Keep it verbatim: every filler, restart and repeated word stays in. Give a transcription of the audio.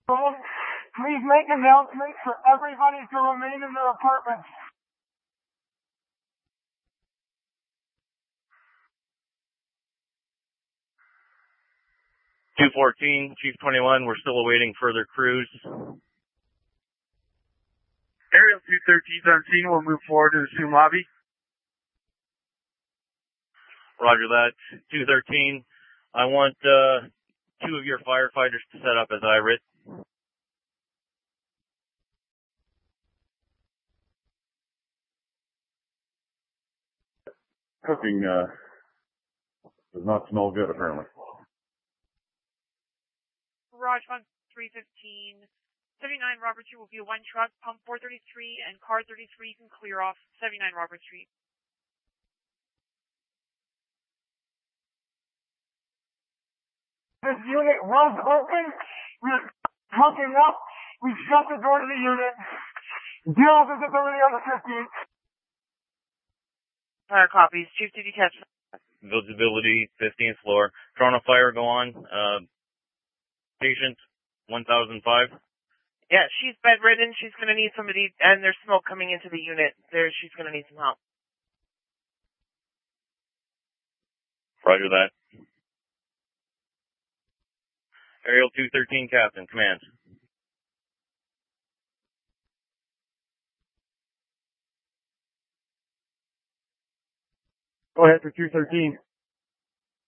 Please make announcements for everybody to remain in their apartments. two fourteen, Chief twenty-one, we're still awaiting further crews. Aerial two thirteen on scene, we'll move forward to the Zoom lobby. Roger that. two thirteen, I want uh, two of your firefighters to set up as I R I T. Cooking uh, does not smell good, apparently. Garage one three fifteen, seventy-nine Robert Street will be one truck, pump four thirty-three, and car thirty-three can clear off seventy-nine Robert Street. This unit was open. We're hooking up. We shut the door to the unit. Zero visibility on the fifteenth. Fire copies. Chief, did you catch that? Visibility, fifteenth floor. Toronto Fire, go on. Uh, patient, one thousand five. Yeah, she's bedridden. She's going to need somebody, and there's smoke coming into the unit. There, she's going to need some help. Roger that. Aerial two thirteen, Captain, command. Go ahead for two thirteen.